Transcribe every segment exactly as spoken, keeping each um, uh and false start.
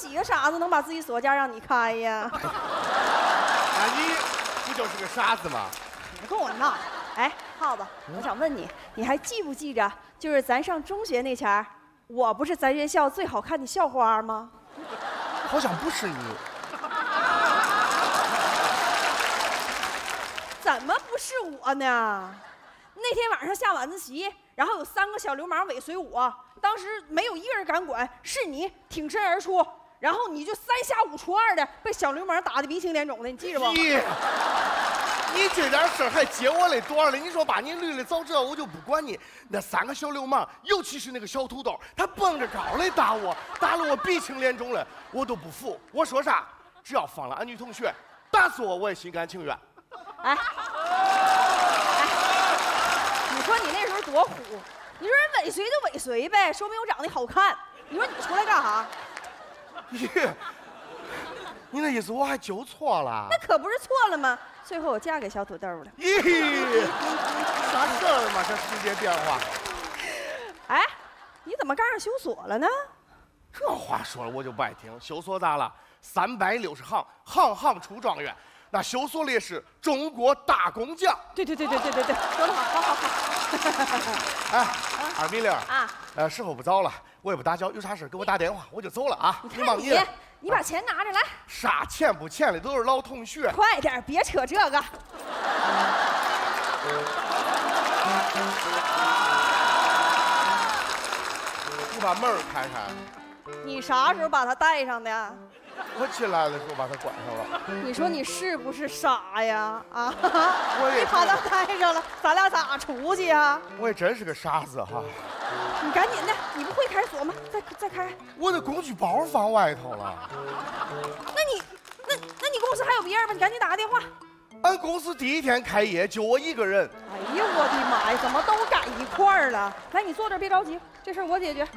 几个傻子能把自己锁价让你开呀？ 那你不就是个傻子吗？ 别跟我闹！哎，耗子，我想问你，你还记不记着，就是咱上中学那前儿，我不是咱学校最好看的校花吗？ 好像不是你。 怎么不是我呢？那天晚上下晚自习，然后有三个小流氓尾随我，当时没有一个人敢管，是你挺身而出，然后你就三下五除二的被小流氓打得鼻青脸肿的，你记着不？ 你你这点事儿还接我的短了？你说把你捋的早知道我就不管你。那三个小流氓，尤其是那个小土豆，他蹦着高来打我，打得我鼻青脸肿了，我都不服。我说啥？只要放了俺女同学，打死我我也心甘情愿。 哎，哎，你说你那时候多虎，你说人尾随就尾随呗，说明我长得好看。你说你出来干啥？ 咦，你那意思我还纠错了？ 那可不是错了吗？最后我嫁给小土豆了。 咦，啥事儿嘛？这世界变化。 哎，你怎么干上修锁了呢？ 这话说了我就不爱听。修锁咋了？三百六十行，行行出状元。那修锁烈士，中国大工匠。 对对对对对对对，说得好，好好好。 哎，二米零啊， 呃，时候不早了，我也不打搅，有啥事给我打电话，我就走了啊。 你看你，你把钱拿着来。 啥钱不钱的，都是老同学。 快点，别扯这个。 你把门开开。 你啥时候把它带上的？ 我进来的时候把它关上了。 你说你是不是傻呀？啊！ 我也你把它带上了，咱俩咋出去呀？ 我也真是个傻子哈。 你赶紧的，你不会开锁吗？再再开。 我的工具包放外头了。 那你，那那你公司还有别人吗？你赶紧打个电话。 俺公司第一天开业就我一个人。 哎呀，我的妈呀，怎么都赶一块儿了？来，你坐这儿别着急，这事儿我解决。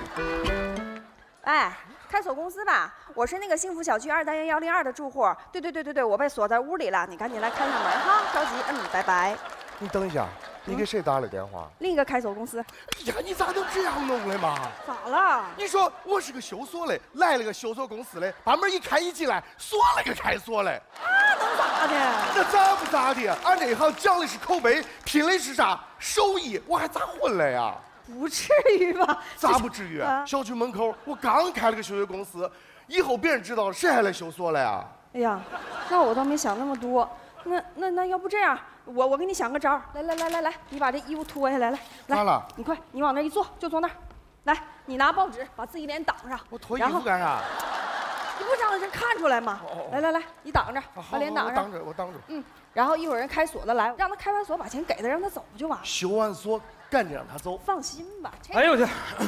哎，开锁公司吧，我是那个幸福小区二单元幺零二的住户。对对对对对，我被锁在屋里了，你赶紧来开上门哈，着急。嗯，拜拜。 你等一下，你给谁打了电话？ 另一个开锁公司。 哎呀，你咋能这样弄的嘛？ 咋了？ 你说我是个修锁的，来了个修锁公司的，把门一开一进来，锁了个开锁的。 那能咋的？ 那咋不咋的？俺这一行讲的是口碑，拼的是啥？手艺，我还咋混了呀？ 不至于吧？ 咋不至于？啊、小区门口我刚开了个修锁公司，以后别人知道了，谁还来修锁了呀？ 哎呀，那我倒没想那么多。那那那要不这样，我我给你想个招儿。来来来来来，你把这衣服脱下来，来来。 咋了？ 你快，你往那一坐，就坐那儿。来，你拿报纸把自己脸挡上。 我脱衣服干啥？ 你不让人看出来吗？哦哦来来来，你挡着，把脸挡上。 我挡着，我挡着。 嗯，然后一会儿人开锁的来，让他开完锁把钱给他，让他走就完了。 修完锁。赶紧让他走， 放心吧。 哎呦我去！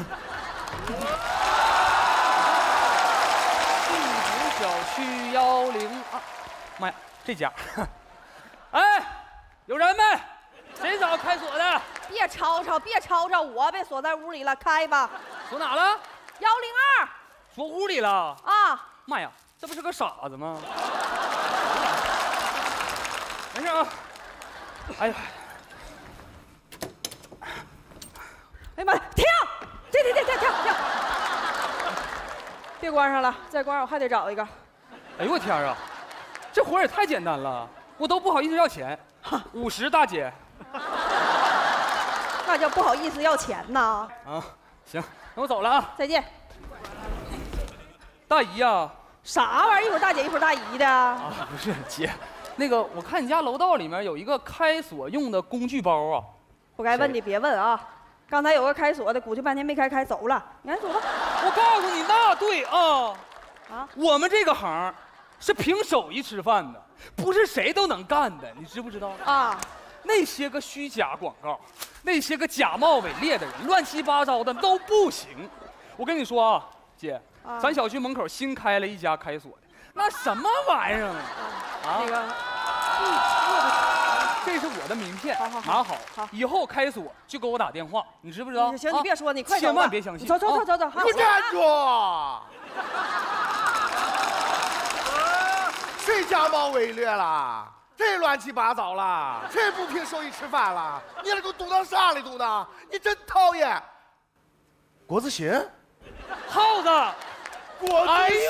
幸福小区幺零二，妈呀，这家！哎，有人没？谁找开锁的？ 别吵吵，别吵吵，我被锁在屋里了，开吧。 锁哪了？ 幺零二。 锁屋里了？ 啊！ 妈呀，这不是个傻子吗？没事啊。哎呀！ 哎呀妈呀！停！停停停停停停！别关上了，再关上我还得找一个。 哎呦我天啊，这活也太简单了，我都不好意思要钱。五十大姐。 那叫不好意思要钱呐。 啊，行，那我走了啊。 再见。 大姨呀、啊。 啥玩意儿？一会儿大姐，一会儿大姨的。 啊，不是姐，那个我看你家楼道里面有一个开锁用的工具包啊。 不该问的别问啊。刚才有个开锁的，鼓捣半天没开开，走了。你赶紧走吧。 我告诉你，那对啊， 啊， 我们这个行是凭手艺吃饭的，不是谁都能干的，你知不知道？ 啊， 那些个虚假广告，那些个假冒伪劣的人，乱七八糟的都不行。我跟你说啊，姐，啊、咱小区门口新开了一家开锁的，那什么玩意儿啊？ 啊，那个， 嗯这是我的名片， 好好好， 拿好， 好， 以后开锁就给我打电话，你知不知道？ 行，你别说，你快走， 千万别相信。 走走走走走， 你站住！谁假冒伪劣了？谁乱七八糟了？谁不凭手艺吃饭了？你这都懂到啥里懂的？你真讨厌！郭子欣， 耗子， 郭子欣。